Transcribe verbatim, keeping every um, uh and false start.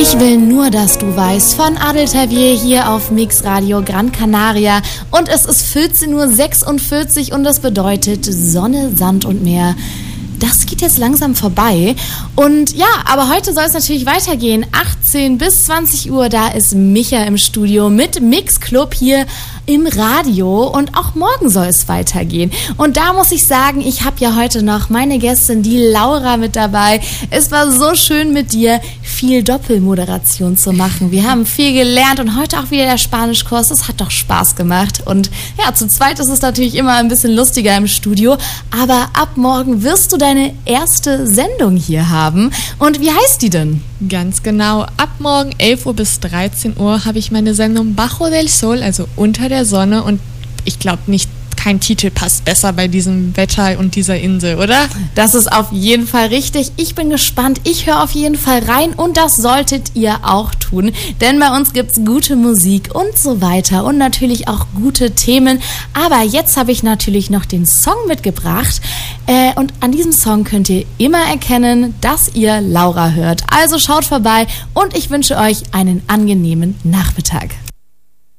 Ich will nur, dass du weißt, von Adel Tawil hier auf Mix Radio Gran Canaria. Und es ist vierzehn Uhr sechsundvierzig und das bedeutet Sonne, Sand und Meer. Das geht jetzt langsam vorbei. Und ja, aber heute soll es natürlich weitergehen. achtzehn bis zwanzig Uhr, da ist Micha im Studio mit Mix Club hier im Radio. Und auch morgen soll es weitergehen. Und da muss ich sagen, ich habe ja heute noch meine Gästin, die Laura, mit dabei. Es war so schön mit dir, viel Doppelmoderation zu machen. Wir haben viel gelernt und heute auch wieder der Spanischkurs. Das hat doch Spaß gemacht. Und ja, zu zweit ist es natürlich immer ein bisschen lustiger im Studio. Aber ab morgen wirst du deine erste Sendung hier haben. Und wie heißt die denn? Ganz genau. Ab morgen elf Uhr bis dreizehn Uhr habe ich meine Sendung Bajo del Sol, also unter der Sonne. Und ich glaube nicht, kein Titel passt besser bei diesem Wetter und dieser Insel, oder? Das ist auf jeden Fall richtig. Ich bin gespannt. Ich höre auf jeden Fall rein und das solltet ihr auch tun. Denn bei uns gibt's gute Musik und so weiter und natürlich auch gute Themen. Aber jetzt habe ich natürlich noch den Song mitgebracht. Äh, und an diesem Song könnt ihr immer erkennen, dass ihr Laura hört. Also schaut vorbei und ich wünsche euch einen angenehmen Nachmittag.